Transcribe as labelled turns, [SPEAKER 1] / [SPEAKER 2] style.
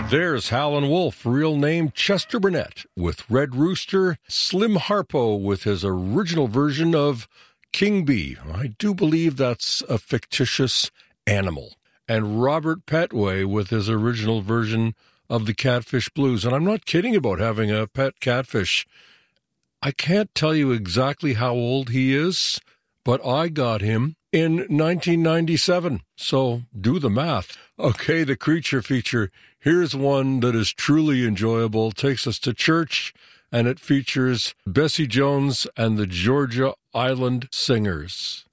[SPEAKER 1] There's Howlin' Wolf, real name Chester Burnett, with Red Rooster, Slim Harpo with his original version of King Bee. I do believe that's a fictitious animal. And Robert Petway with his original version of the Catfish Blues. And I'm not kidding about having a pet catfish. I can't tell you exactly how old he is, but I got him in 1997. So do the math. Okay, the creature feature. Here's one that is truly enjoyable. Takes us to church, and it features Bessie Jones and the Georgia Island Singers.